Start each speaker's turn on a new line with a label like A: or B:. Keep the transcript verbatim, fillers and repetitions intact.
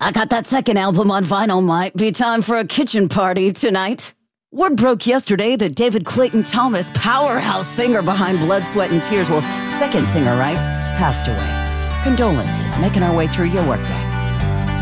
A: I got that second album on vinyl. Might be time for a kitchen party tonight. Word broke yesterday that David Clayton Thomas, powerhouse singer behind Blood, Sweat, and Tears, well, second singer, right, passed away. Condolences, making our way through your workday.